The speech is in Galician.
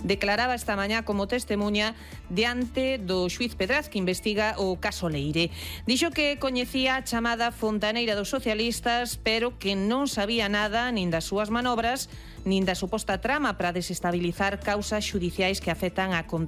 declaraba esta mañá como testemuña diante do xuiz Pedraz que investiga o caso Leire. Dixo que coñecía a chamada fontaneira dos socialistas, pero que non sabía nada nin das súas manobras, nin da suposta trama para desestabilizar causas xudiciais que afectan a